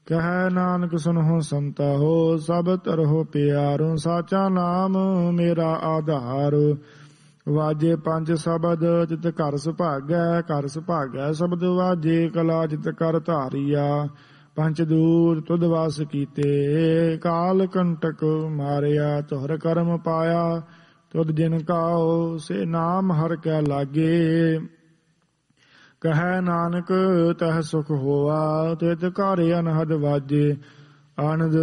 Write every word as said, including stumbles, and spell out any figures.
ਕਹਿ ਨਾਨਕ ਸੁਨਹੁ ਸੰਤਾ ਹੋ, ਸਭ ਤਰਹੁ ਪਿਆਰੋ, ਸਾਚਾ ਨਾਮ ਮੇਰਾ ਆਧਾਰ। ਵਾਜੇ ਪੰਜ ਸ਼ਬਦ ਜਿਤ ਘਰ ਸੁਭਾਗੈ, ਘਰ ਸੁਭਾਗੈ ਸ਼ਬਦ ਵਾਜੇ, ਕਲਾ ਜਿਤ ਕਰ ਧਾਰੀਆ। ਪੰਚ ਦੂਰ ਤੁਧ ਵਾਸ ਕੀਤੇ, ਕਾਲ ਕੰਟਕ ਮਾਰਿਆ। ਤੁਹਰ ਕਰਮ ਪਾਇਆ ਤੁਧ ਜਿਨ ਕਾਓ, ਸੇ ਨਾਮ ਹਰਿ ਕੈ ਲਾਗੇ। ਕਹਿ ਨਾਨਕ ਤਹ ਸੁਖ ਹੋਆ, ਤਿਤ ਘਰ ਅਨਹਦ ਵਾਜੇ। ਆਨੰਦ